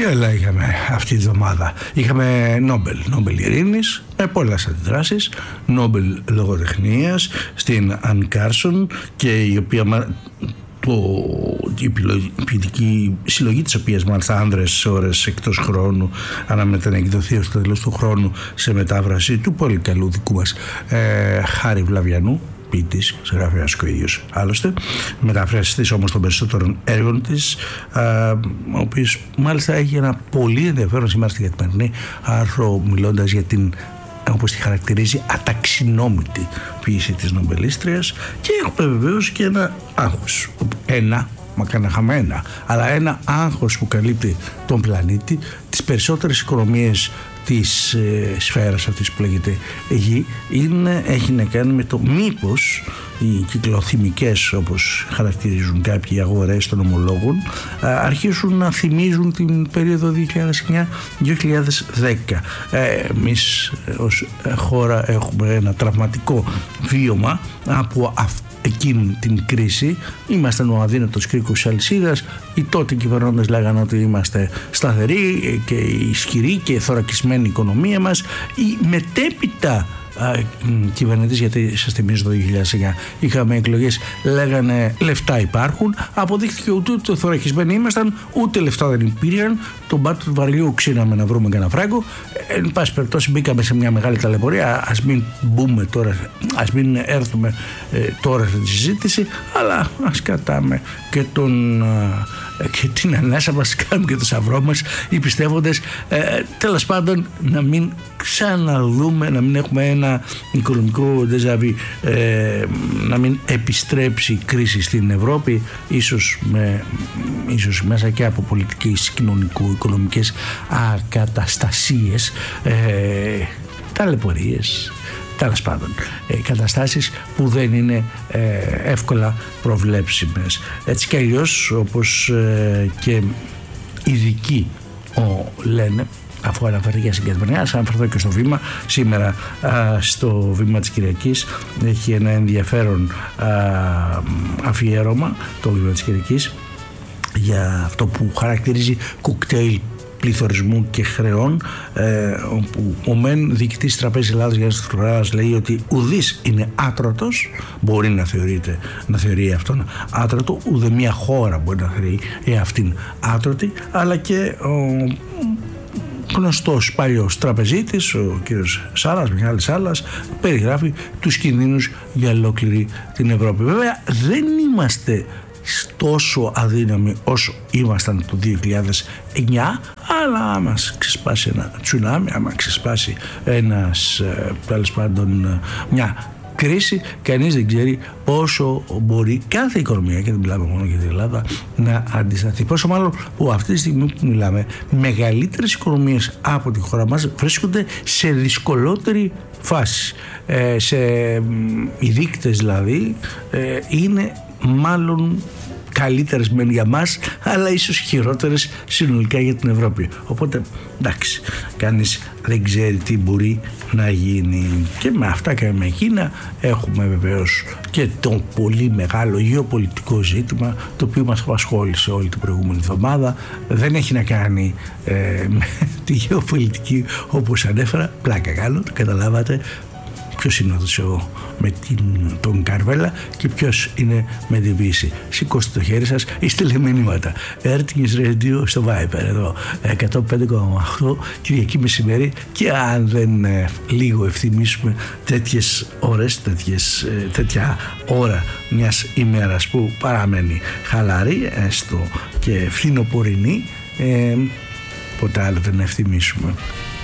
Τι άλλα είχαμε αυτή τη εβδομάδα? Είχαμε Νόμπελ Ειρήνης με πολλές αντιδράσεις, Νόμπελ λογοτεχνίας στην Αν Κάρσον, και η οποία η ποιητική συλλογή της οποίας μάλιστα άνδρες σε ώρες εκτός χρόνου αναμένεται να εκδοθεί στο τέλος του χρόνου σε μετάφραση του πολύ καλού δικού μας Χάρη Βλαβιανού, ποιητής, συγγραφέας και ο ίδιος άλλωστε, μεταφράσεις της όμως των περισσότερων έργων της, ο οποίος μάλιστα έχει ένα πολύ ενδιαφέρον σήμερα στην Καθημερινή άρθρο μιλώντας για την, όπως τη χαρακτηρίζει, αταξινόμητη ποίηση της νομπελίστριας. Και έχουμε βεβαίως και ένα άγχος, αλλά ένα άγχος που καλύπτει τον πλανήτη, τις περισσότερες οικονομίες της σφαίρας αυτής που λέγεται Γη, έχει να κάνει με το μήπως οι κυκλοθυμικές, όπως χαρακτηρίζουν κάποιοι, αγορές των ομολόγων αρχίσουν να θυμίζουν την περίοδο 2009-2010. Εμείς ως χώρα έχουμε ένα τραυματικό βίωμα από εκείνη την κρίση. Ήμασταν ο αδύνατος κρίκος αλυσίδας. Οι τότε κυβερνώντες λέγανε ότι είμαστε σταθεροί και ισχυροί και θωρακισμένη οικονομία μας. Η μετέπειτα κυβερνητής, γιατί σας θυμίζω το 2009 είχαμε εκλογές, λέγανε λεφτά υπάρχουν. Αποδείχθηκε ούτε θωρακισμένοι ήμασταν, ούτε λεφτά δεν υπήρχαν. Τον πάρτο του βαρελιού ξύναμε να βρούμε κανένα φράγκο. Εν πάση περιπτώσει μπήκαμε σε μια μεγάλη ταλαιπωρία. Ας μην μπούμε τώρα, ας μην έρθουμε τώρα στη συζήτηση, αλλά ας κρατάμε και και την ανάσα μας, κάνουμε και το σαυρό μας οι πιστεύοντες, τέλος πάντων να μην ξαναδούμε, να μην έχουμε ένα οικονομικό ντεζαβί, να μην επιστρέψει η κρίση στην Ευρώπη, ίσως μέσα και από πολιτικές, κοινωνικο-οικονομικές ακαταστασίες, ταλαιπωρίες, τέλος πάντων καταστάσεις που δεν είναι εύκολα προβλέψιμες. Έτσι κι αλλιώς, όπως και ειδικοί λένε, αφού αναφέρθηκε στην Καθημερινή, ας αναφερθώ και στο Βήμα. Σήμερα στο Βήμα της Κυριακής έχει ένα ενδιαφέρον αφιέρωμα, το Βήμα της Κυριακής, για αυτό που χαρακτηρίζει κοκτέιλ πληθωρισμού και χρεών, όπου ο μεν διοικητής Τραπέζης Ελλάδας Γιάννης Τουρκαράς λέει ότι ουδής είναι άτρωτος, μπορεί να θεωρεί αυτόν άτρωτο, ούτε μια χώρα μπορεί να θεωρεί αυτήν άτρωτη, αλλά και ο γνωστός παλιός τραπεζίτης, ο κύριος Σάλας, Μιχάλης Σάλας, περιγράφει τους κινδύνους για ολόκληρη την Ευρώπη. Βέβαια δεν είμαστε τόσο αδύναμοι όσο ήμασταν το 2009, αλλά άμα ξεσπάσει ένα τσουνάμι, άμα ξεσπάσει τέλος πάντων μια κρίση, κανείς δεν ξέρει πόσο μπορεί κάθε οικονομία, και δεν μιλάμε μόνο για την Ελλάδα, να αντισταθεί. Πόσο μάλλον που αυτή τη στιγμή που μιλάμε, μεγαλύτερες οικονομίες από τη χώρα μας βρίσκονται σε δυσκολότερη φάση. Οι δείκτες δηλαδή είναι μάλλον καλύτερες μεν για μας, αλλά ίσως χειρότερες συνολικά για την Ευρώπη. Οπότε εντάξει, κανείς δεν ξέρει τι μπορεί να γίνει. Και με αυτά και με εκείνα έχουμε βεβαίως και το πολύ μεγάλο γεωπολιτικό ζήτημα, το οποίο μας απασχόλησε όλη την προηγούμενη εβδομάδα. Δεν έχει να κάνει με τη γεωπολιτική όπως ανέφερα, πλάκα κάνω, το καταλάβατε. Ποιος είναι με τον Καρβέλα και ποιος είναι με τη Βύση. Σηκώστε το χέρι σας ή στείλτε μηνύματα. Έρτιγες Radio στο Viper εδώ 105,8 Κυριακή μεσημέρι, και αν δεν λίγο ευθυμίσουμε τέτοιες ώρες, τέτοια ώρα μιας ημέρας που παραμένει χαλαρή, έστω και φθινοπορεινή, ποτέ άλλο δεν ευθυμίσουμε.